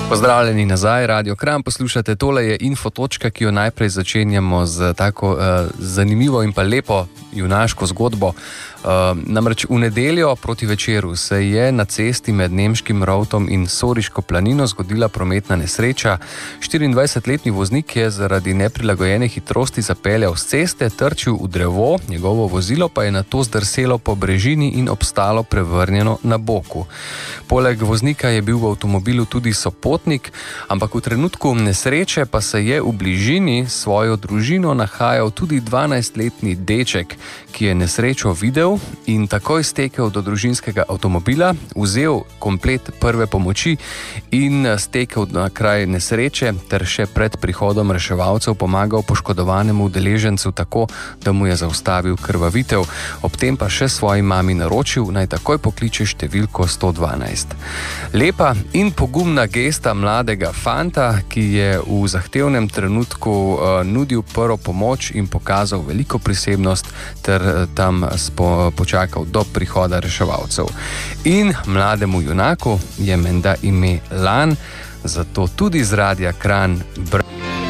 Pozdravljeni nazaj, Radio Kranj, poslušate, tole je infotočka, ki jo najprej začenjamo z tako zanimivo in pa lepo junaško zgodbo. Namreč v nedeljo proti večeru se je na cesti med Nemškim Rovtom in Soriško planino zgodila prometna nesreča. 24-letni voznik je zaradi neprilagojene hitrosti zapeljal s ceste, trčil v drevo, njegovo vozilo pa je nato zdrselo po brežini in obstalo prevrnjeno na boku. Poleg voznika je bil v avtomobilu tudi sopotnik, ampak v trenutku nesreče pa se je v bližini svojo družino nahajal tudi 12-letni deček, ki je nesrečo videl in takoj stekel do družinskega avtomobila, vzel komplet prve pomoči in stekel na kraj nesreče ter še pred prihodom reševalcev pomagal poškodovanemu udeležencu tako, da mu je zaustavil krvavitev. Ob tem pa še svoji mami naročil, naj takoj pokliče številko 112. Lepa in pogumna gesta mladega fanta, ki je v zahtevnem trenutku nudil prvo pomoč in pokazal veliko prisebnost ter tam počakal do prihoda reševalcev. In mlademu junaku je menda ime Lan, zato tudi z Radia Kranj